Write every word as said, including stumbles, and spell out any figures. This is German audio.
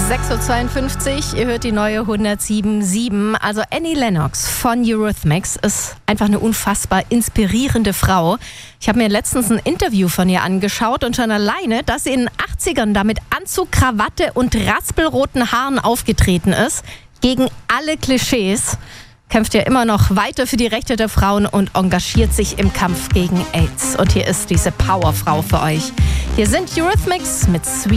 sechs Uhr zweiundfünfzig, ihr hört die neue hundertsieben Komma sieben. Also Annie Lennox von Eurythmics ist einfach eine unfassbar inspirierende Frau. Ich habe mir letztens ein Interview von ihr angeschaut und schon alleine, dass sie in den achtzigern da mit Anzug, Krawatte und raspelroten Haaren aufgetreten ist, gegen alle Klischees, kämpft ja immer noch weiter für die Rechte der Frauen und engagiert sich im Kampf gegen AIDS. Und hier ist diese Powerfrau für euch. Hier sind Eurythmics mit Sweet